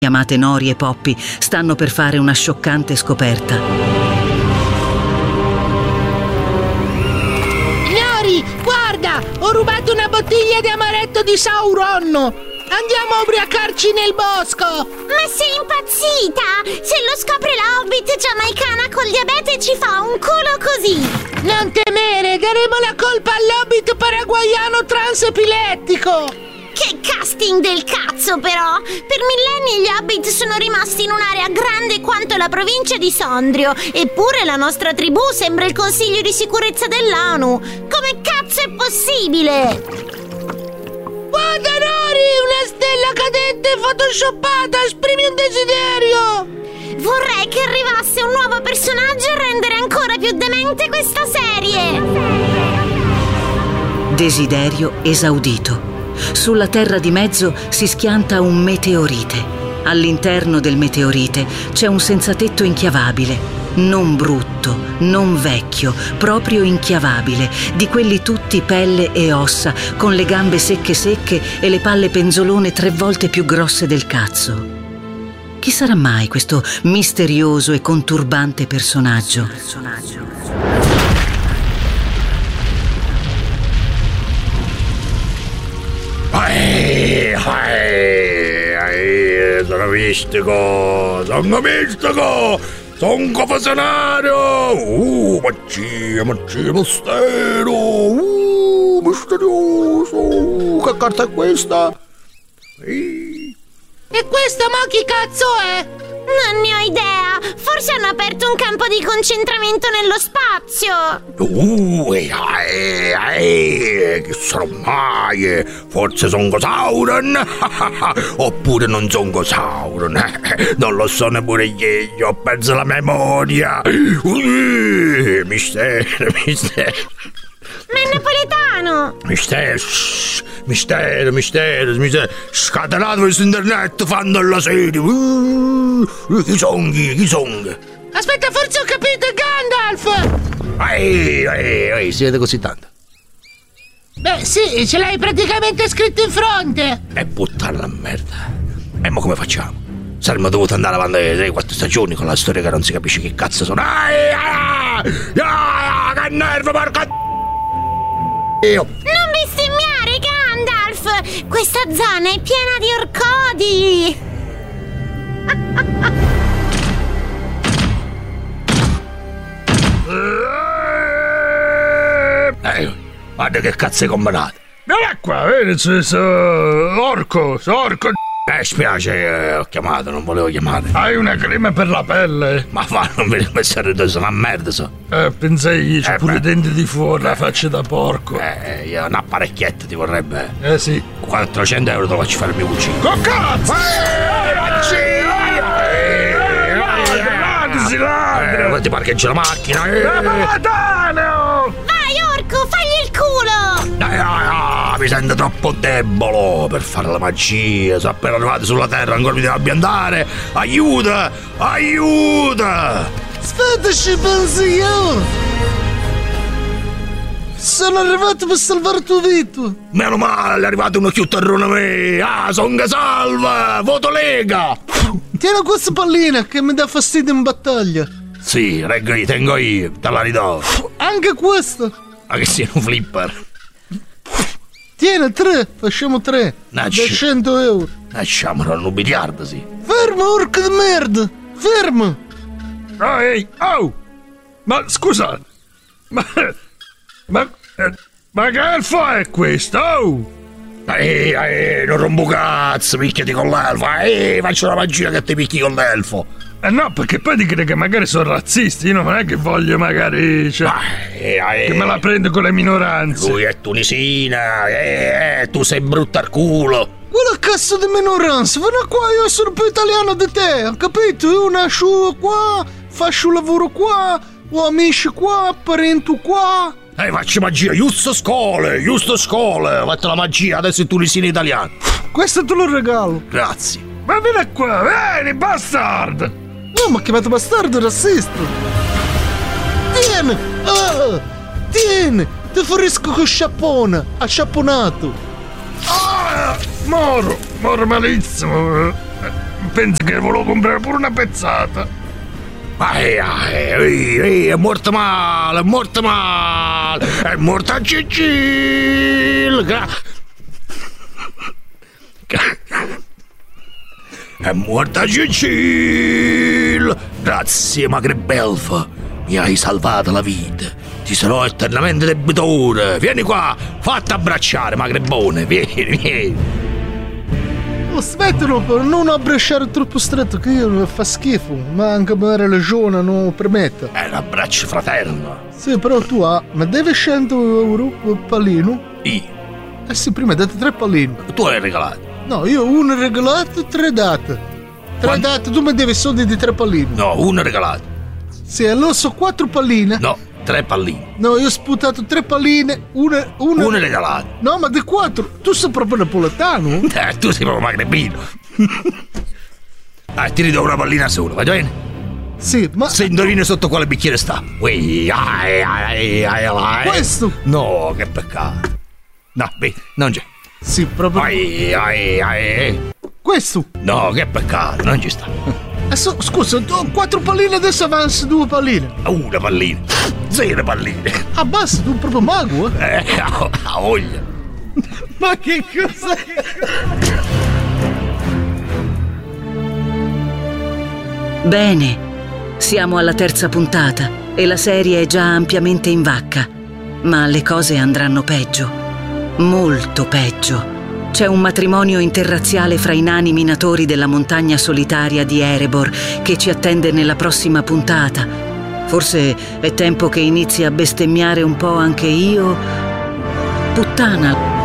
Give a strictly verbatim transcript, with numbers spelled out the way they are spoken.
chiamate Nori e Poppy stanno per fare una scioccante scoperta. Nori, guarda! Ho rubato una bottiglia di amaretto di Sauron! Andiamo a ubriacarci nel bosco! Ma sei impazzita? Se lo scopre la Hobbit giamaicana col diabete ci fa un culo così! Non temere, daremo la colpa all'Hobbit paraguaiano transepilettico! Che casting del cazzo, però! Per millenni gli Hobbit sono rimasti in un'area grande quanto la provincia di Sondrio, eppure la nostra tribù sembra il Consiglio di sicurezza dell'ONU. Come cazzo è possibile? Guarda, Nori, una stella cadente photoshoppata, esprimi un desiderio! Vorrei che arrivasse un nuovo personaggio a rendere ancora più demente questa serie! Desiderio esaudito. Sulla terra di mezzo si schianta un meteorite. All'interno del meteorite c'è un senzatetto inchiavabile. Non brutto, non vecchio, proprio inchiavabile, di quelli tutti pelle e ossa, con le gambe secche secche e le palle penzolone tre volte più grosse del cazzo. Chi sarà mai questo misterioso e conturbante personaggio? Ehi, ehi, ehi, sono mistico, sono mistico! Sono un confessionario! Uh, magia, magia, mistero! Uh, misterioso! Uh, che carta è questa? E questa mo chi cazzo è? Non ne ho idea! Forse hanno aperto un campo di concentramento nello spazio! Uh, ehi, ehi, che sarò mai? Forse sono Sauron? Oppure non sono Sauron? Non lo so neppure io, ho perso la memoria! Uh, mistero, mistero! Ma è napoletano! Mistero, shh, mistero, mistero, mistero, scatenato su internet fanno la serie. Uh, chi sono, chi sono? Aspetta, forse ho capito, è Gandalf! Ehi, ehi, ehi, si vede così tanto? Beh, sì, ce l'hai praticamente scritto in fronte! E puttana la merda. E mo come facciamo? Saremmo dovuti andare avanti tre quattro stagioni con la storia che non si capisce che cazzo sono. Ehi, ah, ah, che nervo, porca Io. Non bestemmiare, Gandalf! Questa zona è piena di orcodi! Eh, guarda che cazzo hai combinato. Vieni qua, vedi, so, so, orco, so, orco. Eh, spiace, eh, ho chiamato, non volevo chiamare. Hai una crema per la pelle? Ma va, non mi devo pensare addosso, una merda so. Eh, pensai io, c'ho Eh, pure beh. i denti di fuori, la faccia da porco. Eh, io un apparecchietto ti vorrebbe. Eh sì. quattrocento euro te lo faccio fare il mio cucino. Con cazzo! Si ladra! Eh, ti parcheggi la macchina, eh! Napoletano! Vai, orco, fagli il culo! Dai, dai, dai, mi sento troppo debole per fare la magia. Sono appena arrivato sulla terra, ancora mi devo ambientare. Aiuta! Aiuta! Aspetta, penso io! Sono arrivato per salvare il tuo vita! Meno male, è arrivato uno chiutterrone a me! Ah, son che salva! Voto Lega! Tieni questa pallina che mi dà fastidio in battaglia! Sì, reggo io, tengo io, te la ridò. Anche questa! Ma che sia un flipper? Tieni, tre! Facciamo tre! Nacci. Da cento euro! Lasciamolo, un biliardo, sì. Fermo, orca di merda! Fermo! Oh, ehi, oh! Ma scusa! Ma... Ma... eh, ma che elfo è questo? Oh! Ehi, ehi, non rompo cazzo, picchiati con l'elfo. Ehi, faccio la magia che ti picchi con l'elfo. Eh no, perché poi ti crede che magari sono razzisti, io non è che voglio magari, cioè, Eh, eh, che me la prendo con le minoranze. Lui è tunisina, eh, eh, tu sei brutta al culo. Quella cazzo di minoranza! Vieni qua, io sono più italiano di te! Ho capito? Io nasco qua, faccio lavoro qua, ho amici qua, parenti qua. Eh, faccio magia, giusto scole, giusto scole. Fatto la magia, adesso è tunisino italiano. Questo te lo regalo. Grazie. Ma vieni qua, vieni, bastard! No, ma chiamato bastardo razzista! Tieni! Ah, tieni! Ti furisco con sciappone! Acciapponato! Ah, moro, moro malissimo! pensa che volevo comprare pure una pezzata. Ai, ai, ai, ai, è morto male, è morto male, è morto a Cicil. Gra- È morta Cicil! Grazie, Magrebelfa, mi hai salvato la vita. Ti sarò eternamente debitore. Vieni qua, fatti abbracciare, Magrebone, vieni, vieni. Oh, smettilo, non abbracciare troppo stretto, che io fa schifo. Ma anche la religione non lo permette. È un abbraccio fraterno. Sì, però tu ha, ma devi cento euro per pallino? Io? Eh sì, prima hai dato tre pallini. Tu hai regalato? No, io uno regalato, tre date. Tre Quanto? date, tu mi devi soldi di tre pallini. No, uno regalato. Sì, allora so quattro palline. No, tre palline. No, io ho sputato tre palline, una... una... Uno regalato. No, ma di quattro. Tu sei proprio napoletano? Eh, tu sei proprio magrebino. Dai, ti ridò una pallina sola, va bene? Sì, ma... Se indovini sotto quale bicchiere sta. Ui, ai, ai, ai, ai. Questo? No, che peccato. No, vedi, non c'è. Sì, proprio... Ai, ai, ai. Questo? No, che peccato, non ci sta. Adesso, scusa, tu- quattro palline, adesso avanza due palline. Una pallina, zero palline. Ah, basta, tu proprio mago, eh? Eh, a, a voglia. Ma che cosa? Bene, siamo alla terza puntata e la serie è già ampiamente in vacca. Ma le cose andranno peggio. Molto peggio. C'è un matrimonio interrazziale fra i nani minatori della montagna solitaria di Erebor che ci attende nella prossima puntata. Forse è tempo che inizi a bestemmiare un po' anche io. Puttana.